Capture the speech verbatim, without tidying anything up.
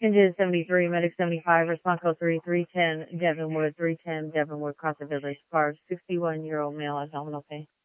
Engine seventy-three, Medic seventy-five, response code three three one zero, Devonwood, three ten, Devonwood, Crossing Village, Park, sixty-one-year-old male, abdominal pain.